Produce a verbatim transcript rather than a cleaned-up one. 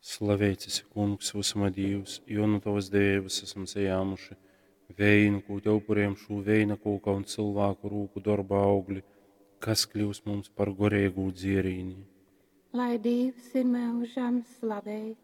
Slavēts esi, Kungs, visuma Dievs, jo no tavas dēvas esam sajāmuši vēju kūt upuriem šo vēja kūka un cilvēku rūku darba augļi, kas kļūs mums par gorēgu dzierīni. Lai Dievs ir mūžam slavēts.